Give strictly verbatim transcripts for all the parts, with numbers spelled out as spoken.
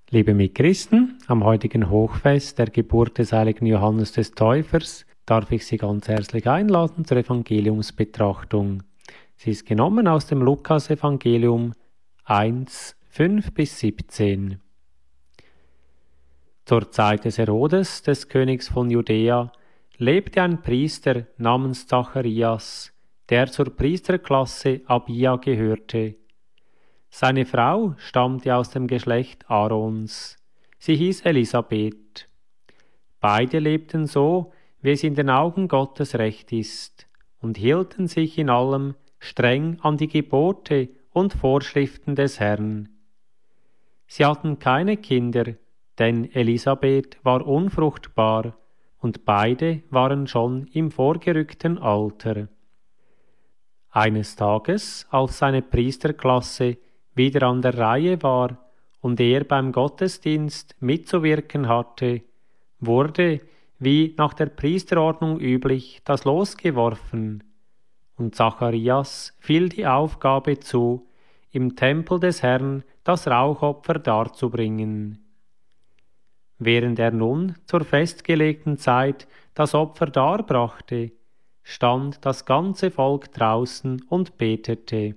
Liebe Mitchristen, am heutigen Hochfest der Geburt des heiligen Johannes des Täufers darf ich Sie ganz herzlich einladen zur Evangeliumsbetrachtung. Sie ist genommen aus dem Lukas-Evangelium eins, fünf bis siebzehn. Zur Zeit des Herodes, des Königs von Judäa, lebte ein Priester namens Zacharias, der zur Priesterklasse Abia gehörte. Seine Frau stammte aus dem Geschlecht Aarons. Sie hieß Elisabeth. Beide lebten so, wie es in den Augen Gottes recht ist, und hielten sich in allem streng an die Gebote und Vorschriften des Herrn. Sie hatten keine Kinder, denn Elisabeth war unfruchtbar, und beide waren schon im vorgerückten Alter. Eines Tages, als seine Priesterklasse wieder an der Reihe war und er beim Gottesdienst mitzuwirken hatte, wurde, wie nach der Priesterordnung üblich, das Los geworfen, und Zacharias fiel die Aufgabe zu, im Tempel des Herrn das Rauchopfer darzubringen. Während er nun zur festgelegten Zeit das Opfer darbrachte, stand das ganze Volk draußen und betete.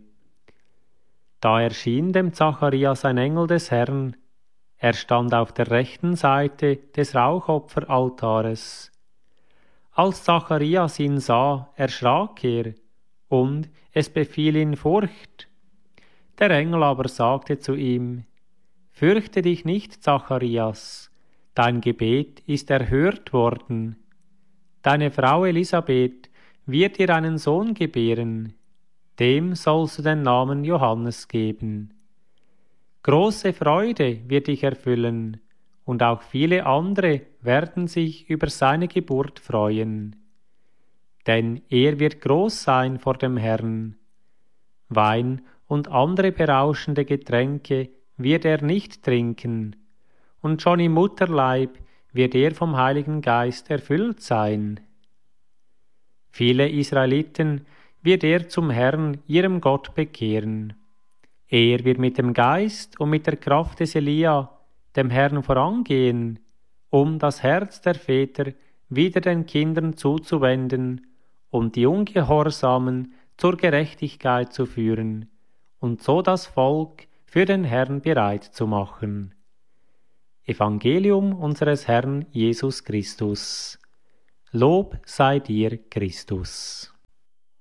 Da erschien dem Zacharias ein Engel des Herrn. Er stand auf der rechten Seite des Rauchopferaltares. Als Zacharias ihn sah, erschrak er, und es befiel ihn Furcht. Der Engel aber sagte zu ihm: Fürchte dich nicht, Zacharias, dein Gebet ist erhört worden. Deine Frau Elisabeth wird dir einen Sohn gebären. Dem sollst du den Namen Johannes geben. Große Freude wird dich erfüllen, und auch viele andere werden sich über seine Geburt freuen. Denn er wird groß sein vor dem Herrn. Wein und andere berauschende Getränke wird er nicht trinken, und schon im Mutterleib wird er vom Heiligen Geist erfüllt sein. Viele Israeliten wird er zum Herrn, ihrem Gott, bekehren. Er wird mit dem Geist und mit der Kraft des Elia dem Herrn vorangehen, um das Herz der Väter wieder den Kindern zuzuwenden und die Ungehorsamen zur Gerechtigkeit zu führen und so das Volk für den Herrn bereit zu machen. Evangelium unseres Herrn Jesus Christus. Lob sei dir, Christus.